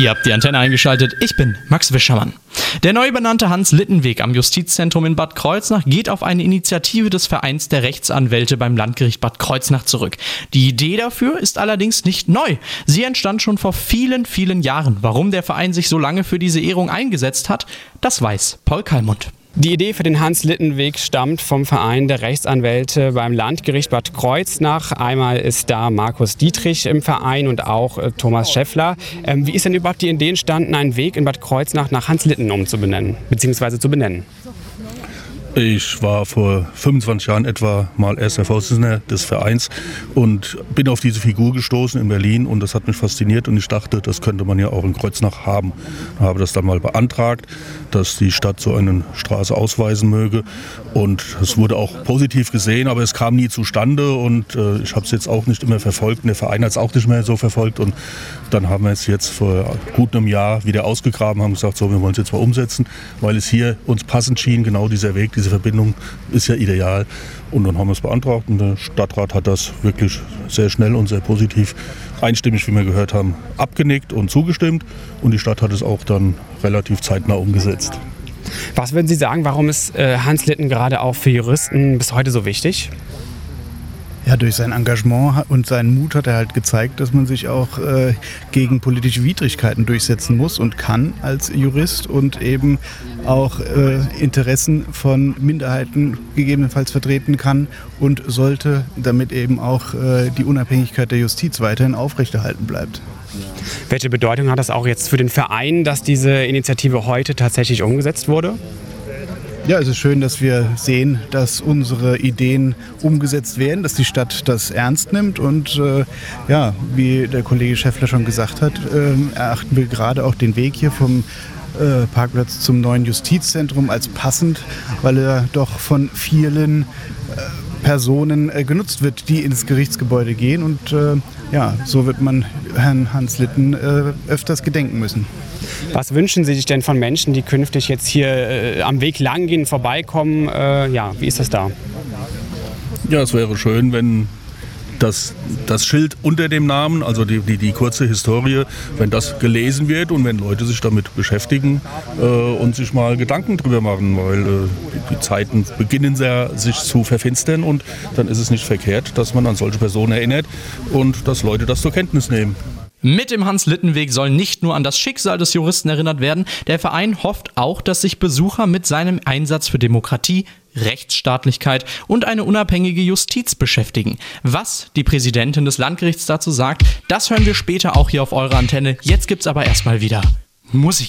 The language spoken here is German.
Ihr habt die Antenne eingeschaltet, ich bin Max Wischermann. Der neu benannte Hans-Litten-Weg am Justizzentrum in Bad Kreuznach geht auf eine Initiative des Vereins der Rechtsanwälte beim Landgericht Bad Kreuznach zurück. Die Idee dafür ist allerdings nicht neu. Sie entstand schon vor vielen, vielen Jahren. Warum der Verein sich so lange für diese Ehrung eingesetzt hat, das weiß Paul Kallmund. Die Idee für den Hans-Litten-Weg stammt vom Verein der Rechtsanwälte beim Landgericht Bad Kreuznach. Einmal ist da Markus Dietrich im Verein und auch Thomas Schäffler. Wie ist denn überhaupt die Idee entstanden, einen Weg in Bad Kreuznach nach Hans-Litten umzubenennen, beziehungsweise zu benennen? Ich war vor 25 Jahren etwa mal erster Vorsitzender des Vereins und bin auf diese Figur gestoßen in Berlin und das hat mich fasziniert und ich dachte, das könnte man ja auch in Kreuznach haben. Ich habe das dann mal beantragt, dass die Stadt so eine Straße ausweisen möge und es wurde auch positiv gesehen, aber es kam nie zustande und ich habe es jetzt auch nicht immer verfolgt und der Verein hat es auch nicht mehr so verfolgt und dann haben wir es jetzt vor gut einem Jahr wieder ausgegraben, haben gesagt, so, wir wollen es jetzt mal umsetzen, weil es hier uns passend schien, genau dieser Weg, diese Verbindung ist ja ideal. Und dann haben wir es beantragt und der Stadtrat hat das wirklich sehr schnell und sehr positiv, einstimmig, wie wir gehört haben, abgenickt und zugestimmt. Und die Stadt hat es auch dann relativ zeitnah umgesetzt. Was würden Sie sagen, warum ist Hans-Litten gerade auch für Juristen bis heute so wichtig? Ja, durch sein Engagement und seinen Mut hat er halt gezeigt, dass man sich auch gegen politische Widrigkeiten durchsetzen muss und kann als Jurist und eben auch Interessen von Minderheiten gegebenenfalls vertreten kann und sollte, damit eben auch die Unabhängigkeit der Justiz weiterhin aufrechterhalten bleibt. Welche Bedeutung hat das auch jetzt für den Verein, dass diese Initiative heute tatsächlich umgesetzt wurde? Ja, es ist schön, dass wir sehen, dass unsere Ideen umgesetzt werden, dass die Stadt das ernst nimmt und ja, wie der Kollege Schäffler schon gesagt hat, erachten wir gerade auch den Weg hier vom Parkplatz zum neuen Justizzentrum als passend, weil er doch von vielen Personen genutzt wird, die ins Gerichtsgebäude gehen und ja, so wird man Herrn Hans-Litten öfters gedenken müssen. Was wünschen Sie sich denn von Menschen, die künftig jetzt hier am Weg lang gehen, vorbeikommen? Ja, wie ist das da? Ja, es wäre schön, wenn das Schild unter dem Namen, also die kurze Historie, wenn das gelesen wird und wenn Leute sich damit beschäftigen und sich mal Gedanken drüber machen, weil die Zeiten beginnen sich zu verfinstern und dann ist es nicht verkehrt, dass man an solche Personen erinnert und dass Leute das zur Kenntnis nehmen. Mit dem Hans-Litten-Weg soll nicht nur an das Schicksal des Juristen erinnert werden, der Verein hofft auch, dass sich Besucher mit seinem Einsatz für Demokratie, Rechtsstaatlichkeit und eine unabhängige Justiz beschäftigen. Was die Präsidentin des Landgerichts dazu sagt, das hören wir später auch hier auf eurer Antenne. Jetzt gibt's aber erstmal wieder Musik.